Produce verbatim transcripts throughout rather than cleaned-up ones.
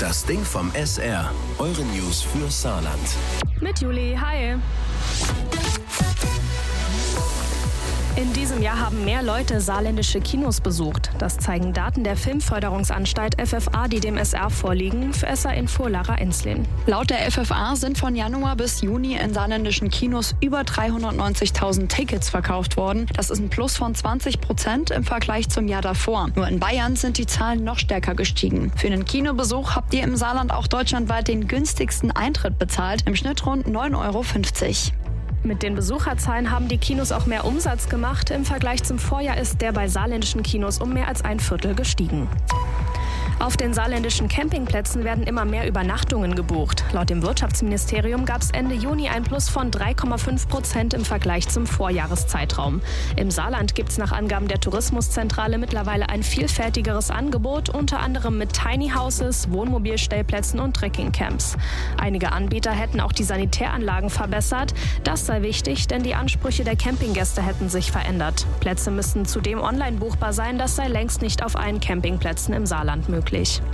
Das Ding vom S R. Eure News für Saarland. Mit Juli, hi. In diesem Jahr haben mehr Leute saarländische Kinos besucht. Das zeigen Daten der Filmförderungsanstalt F F A, die dem S R vorliegen. Für S R-Info Lara Enslin. Laut der F F A sind von Januar bis Juni in saarländischen Kinos über dreihundertneunzigtausend Tickets verkauft worden. Das ist ein Plus von zwanzig Prozent im Vergleich zum Jahr davor. Nur in Bayern sind die Zahlen noch stärker gestiegen. Für einen Kinobesuch habt ihr im Saarland auch deutschlandweit den günstigsten Eintritt bezahlt. Im Schnitt rund neun Euro fünfzig. Mit den Besucherzahlen haben die Kinos auch mehr Umsatz gemacht. Im Vergleich zum Vorjahr ist der bei saarländischen Kinos um mehr als ein Viertel gestiegen. Auf den saarländischen Campingplätzen werden immer mehr Übernachtungen gebucht. Laut dem Wirtschaftsministerium gab es Ende Juni ein Plus von drei Komma fünf Prozent im Vergleich zum Vorjahreszeitraum. Im Saarland gibt es nach Angaben der Tourismuszentrale mittlerweile ein vielfältigeres Angebot, unter anderem mit Tiny Houses, Wohnmobilstellplätzen und Trekkingcamps. Einige Anbieter hätten auch die Sanitäranlagen verbessert. Das sei wichtig, denn die Ansprüche der Campinggäste hätten sich verändert. Plätze müssten zudem online buchbar sein. Das sei längst nicht auf allen Campingplätzen im Saarland möglich.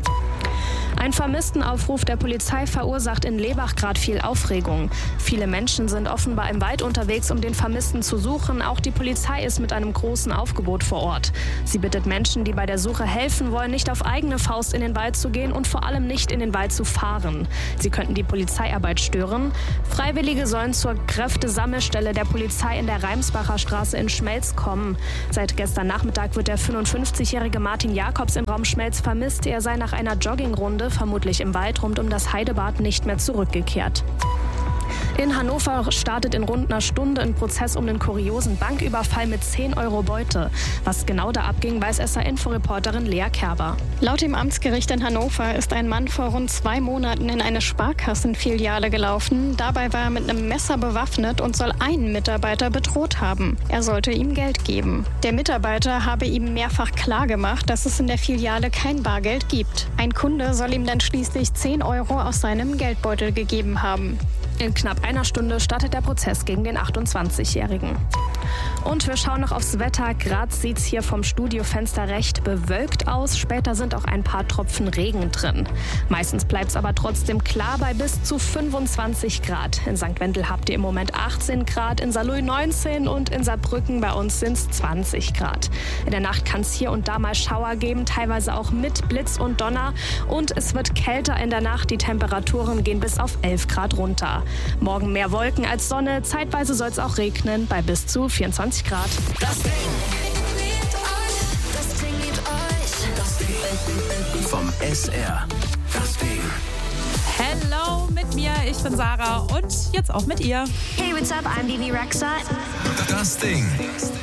Ein Vermisstenaufruf der Polizei verursacht in Lebach gerade viel Aufregung. Viele Menschen sind offenbar im Wald unterwegs, um den Vermissten zu suchen. Auch die Polizei ist mit einem großen Aufgebot vor Ort. Sie bittet Menschen, die bei der Suche helfen wollen, nicht auf eigene Faust in den Wald zu gehen und vor allem nicht in den Wald zu fahren. Sie könnten die Polizeiarbeit stören. Freiwillige sollen zur Kräftesammelstelle der Polizei in der Reimsbacher Straße in Schmelz kommen. Seit gestern Nachmittag wird der fünfundfünfzigjährige Martin Jakobs im Raum Schmelz vermisst. Er sei nach einer Joggingrunde vermutlich im Wald rund um das Heidebad nicht mehr zurückgekehrt. In Hannover startet in rund einer Stunde ein Prozess um den kuriosen Banküberfall mit zehn Euro Beute. Was genau da abging, weiß S R-Info-Reporterin Lea Kerber. Laut dem Amtsgericht in Hannover ist ein Mann vor rund zwei Monaten in eine Sparkassenfiliale gelaufen. Dabei war er mit einem Messer bewaffnet und soll einen Mitarbeiter bedroht haben. Er sollte ihm Geld geben. Der Mitarbeiter habe ihm mehrfach klargemacht, dass es in der Filiale kein Bargeld gibt. Ein Kunde soll ihm dann schließlich zehn Euro aus seinem Geldbeutel gegeben haben. In knapp einer Stunde startet der Prozess gegen den achtundzwanzigjährigen. Und wir schauen noch aufs Wetter. Gerade sieht es hier vom Studiofenster recht bewölkt aus. Später sind auch ein paar Tropfen Regen drin. Meistens bleibt es aber trotzdem klar bei bis zu fünfundzwanzig Grad. In Sankt Wendel habt ihr im Moment achtzehn Grad, in Saarlouis neunzehn und in Saarbrücken bei uns sind es zwanzig Grad. In der Nacht kann es hier und da mal Schauer geben, teilweise auch mit Blitz und Donner. Und es wird kälter in der Nacht. Die Temperaturen gehen bis auf elf Grad runter. Morgen mehr Wolken als Sonne. Zeitweise soll es auch regnen bei bis zu vierundzwanzig Grad. Das Ding. Das Ding liebt euch. Das Ding. Vom S R. Das Ding. Hello mit mir, ich bin Sarah und jetzt auch mit ihr. Hey, what's up? I'm Bibi Rexha. Das Ding.